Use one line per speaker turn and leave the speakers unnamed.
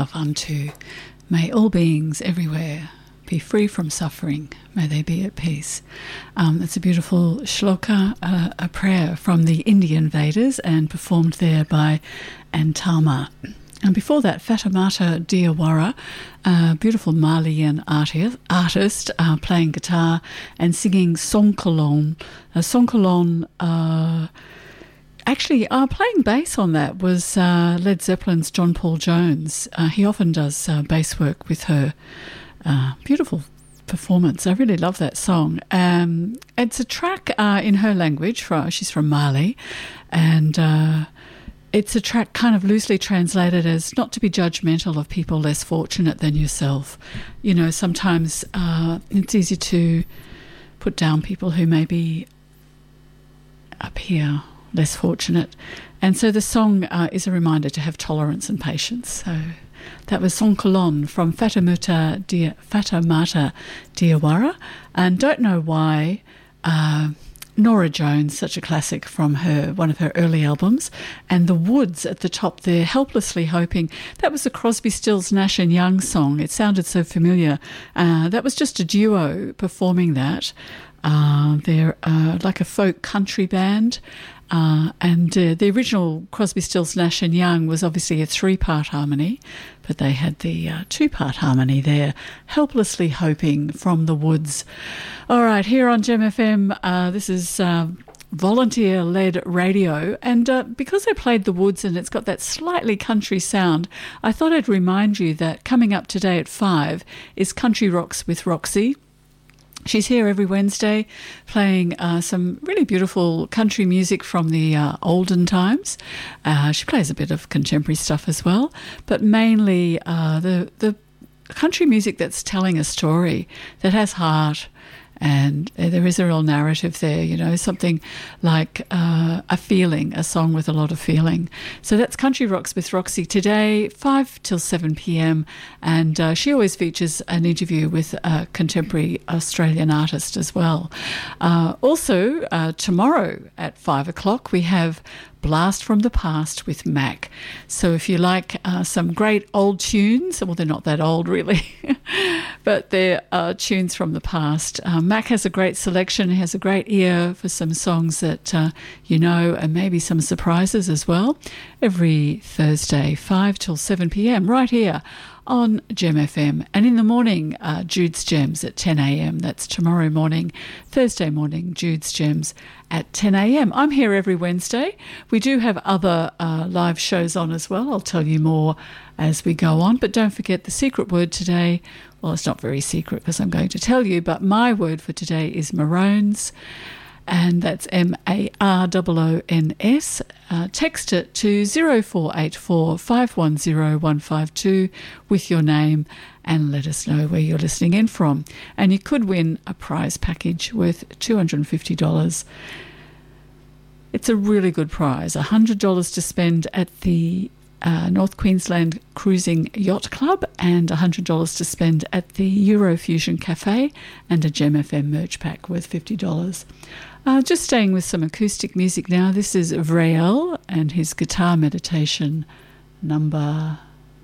unto. May all beings everywhere be free from suffering. May they be at peace. It's a beautiful shloka, a prayer from the Indian Vedas and performed there by Antama. And before that, Fatimata Diawara, a beautiful Malian artist playing guitar and singing Sonkalon. Sonkalon, actually, playing bass on that was Led Zeppelin's John Paul Jones. He often does bass work with her. Beautiful performance. I really love that song. It's a track in her language. She's from Mali, and it's a track kind of loosely translated as not to be judgmental of people less fortunate than yourself. You know, sometimes it's easy to put down people who may be up here less fortunate. And so the song is a reminder to have tolerance and patience. So that was Sonkalon from Fatimata Diawara. And don't know why Nora Jones, such a classic from one of her early albums, and The Woods at the top there, Helplessly Hoping. That was a Crosby, Stills, Nash and Young song. It sounded so familiar. That was just a duo performing that. They're like a folk country band. And the original Crosby, Stills, Nash and Young was obviously a 3-part harmony, but they had the 2-part harmony there, Helplessly Hoping from The Woods. All right, here on Gem FM, this is volunteer-led radio, and because I played The Woods and it's got that slightly country sound, I thought I'd remind you that coming up today at 5 is Country Rocks with Roxy. She's here every Wednesday playing some really beautiful country music from the olden times. She plays a bit of contemporary stuff as well, but mainly the country music that's telling a story, that has heart, and there is a real narrative there, you know, something like a feeling, a song with a lot of feeling. So that's Country Rocks with Roxy today, 5 till 7 p.m. And she always features an interview with a contemporary Australian artist as well. Also, tomorrow at 5 o'clock, we have Blast from the Past with Mac. So if you like some great old tunes, well, they're not that old really, but they're tunes from the past. Mac has a great selection. He has a great ear for some songs that you know, and maybe some surprises as well. Every Thursday, 5 till 7 p.m, right here on Gem FM. And in the morning, Jude's Gems at 10 a.m. That's tomorrow morning, Thursday morning, Jude's Gems at 10 a.m. I'm here every Wednesday. We do have other live shows on as well. I'll tell you more as we go on. But don't forget the secret word today. Well, it's not very secret because I'm going to tell you, but my word for today is Maroons. And that's MAROONS. Text it to 0484 510 152 with your name and let us know where you're listening in from. And you could win a prize package worth $250. It's a really good prize, $100 to spend at the North Queensland Cruising Yacht Club and $100 to spend at the Eurofusion Cafe, and a Gem FM merch pack worth $50. Just staying with some acoustic music now. This is Vrael and his guitar meditation number